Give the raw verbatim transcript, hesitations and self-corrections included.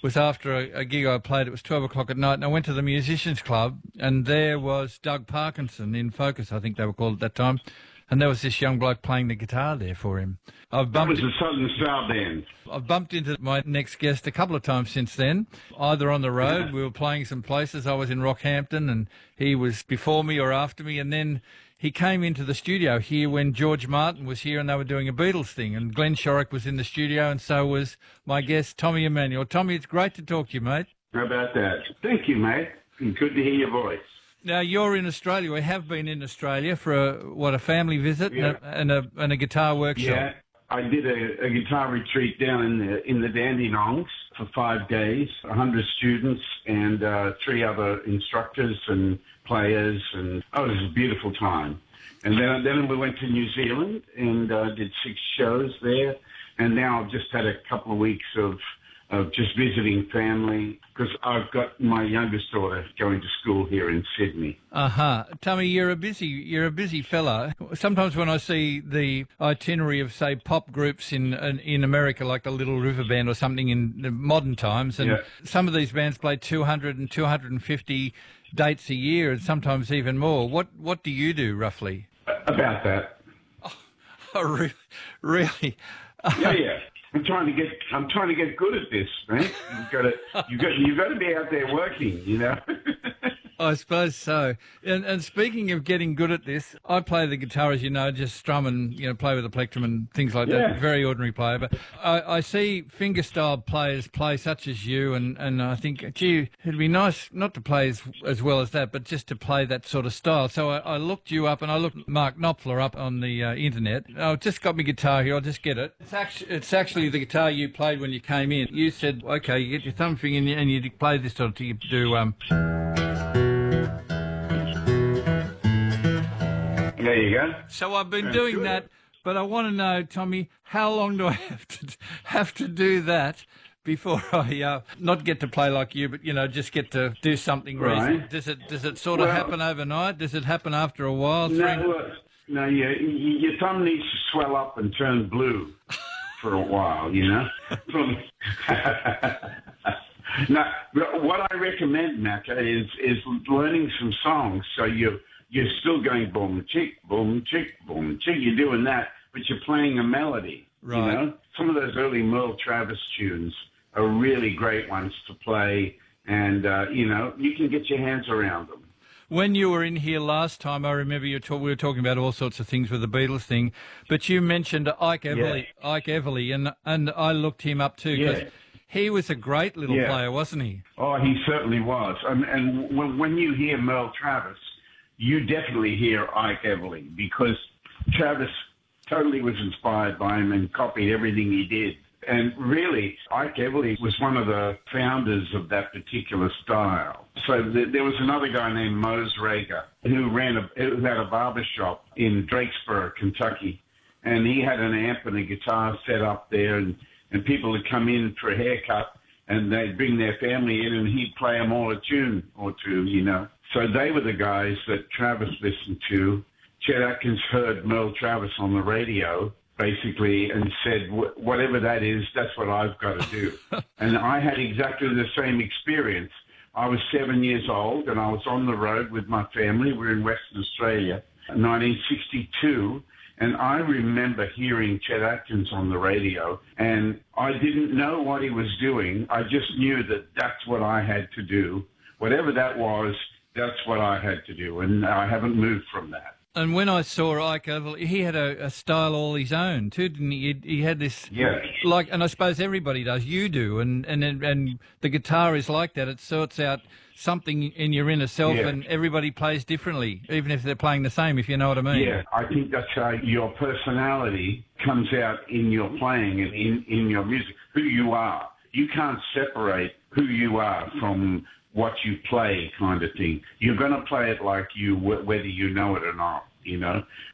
was after a, a gig I played. It was twelve o'clock at night, and I went to the Musicians Club, and there was Doug Parkinson in Focus, I think they were called at that time. And there was this young bloke playing the guitar there for him. I've That bumped was the Southern Star Band. I've bumped into my next guest a couple of times since then, either on the road, we were playing some places. I was in Rockhampton and he was before me or after me. And then he came into the studio here when George Martin was here and they were doing a Beatles thing. And Glenn Shorrock was in the studio and so was my guest, Tommy Emmanuel. Tommy, it's great to talk to you, mate. How about that? Thank you, mate. Good to hear your voice. Now, you're in Australia. We have been in Australia for, a, what, a family visit Yeah. and, a, and, a, and a guitar workshop. Yeah, I did a, a guitar retreat down in the in the Dandenongs for five days, a hundred students and uh, three other instructors and players, and oh, it was a beautiful time. And then then we went to New Zealand and uh, did six shows there, and now I've just had a couple of weeks of of just visiting family because I've got my youngest daughter going to school here in Sydney. Uh-huh. Tommy, you're a busy you're a busy fella. Sometimes when I see the itinerary of, say, pop groups in in, in America, like the Little River Band or something in the modern times, and Yeah. some of these bands play two hundred and two hundred fifty dates a year and sometimes even more. What what do you do, roughly? About that. Oh, re- really? Yeah, yeah. I'm trying to get. I'm trying to get good at this, man. You've got to. You got. You've got to be out there working. You know. I suppose so. And, and speaking of getting good at this, I play the guitar, as you know, just strum and, you know, play with a plectrum and things like Yeah. that. Very ordinary player. But I, I see finger-style players play such as you, and, and I think, gee, it'd be nice not to play as, as well as that, but just to play that sort of style. So I, I looked you up, and I looked Mark Knopfler up on the uh, internet. I've just got my guitar here. I'll just get it. It's actually, it's actually the guitar you played when you came in. You said, okay, you get your thumb finger in and you play this sort of thing. You do... Um, There you go. So I've been Sounds doing good. that, but I want to know, Tommy, how long do I have to have to do that before I uh, not get to play like you, but you know, just get to do something Right. reasonable? Does it does it sort of Well- happen overnight? Does it happen after a while? Three- No, look, no. You, you, your thumb needs to swell up and turn blue for a while. You know. From now, what I recommend, Macca, is is learning some songs so you. You're still going boom chick, boom chick, boom chick. You're doing that, but you're playing a melody. Right. You know, some of those early Merle Travis tunes are really great ones to play, and uh, you know, you can get your hands around them. When you were in here last time, I remember you talk, we were talking about all sorts of things with the Beatles thing, but you mentioned Ike Everly, Ike Everly, and and I looked him up too because Yeah. he was a great little Yeah. player, wasn't he? Oh, he certainly was. And, and when, when you hear Merle Travis, you definitely hear Ike Everly because Travis totally was inspired by him and copied everything he did. And really, Ike Everly was one of the founders of that particular style. So th- there was another guy named Mose Rager who ran a, who had a barber shop in Drakesboro, Kentucky. And he had an amp and a guitar set up there, and, and people would come in for a haircut, and they'd bring their family in, and he'd play them all a tune or two, you know. So they were the guys that Travis listened to. Chet Atkins heard Merle Travis on the radio, basically, and said, whatever that is, that's what I've got to do. And I had exactly the same experience. I was seven years old, and I was on the road with my family. We were in Western Australia, nineteen sixty-two, and I remember hearing Chet Atkins on the radio, and I didn't know what he was doing. I just knew that that's what I had to do. Whatever that was, that's what I had to do, and I haven't moved from that. And when I saw Ike Everly, he had a, a style all his own too, didn't he? He, he had this, Yeah. like, and I suppose everybody does. You do, and and and the guitar is like that. It sorts out something in your inner self, Yeah. and everybody plays differently, even if they're playing the same. If you know what I mean? Yeah, I think that's how your personality comes out in your playing and in, in your music, who you are. You can't separate who you are from what you play kind of thing. You're going to play it like you, wh- whether you know it or not, you know.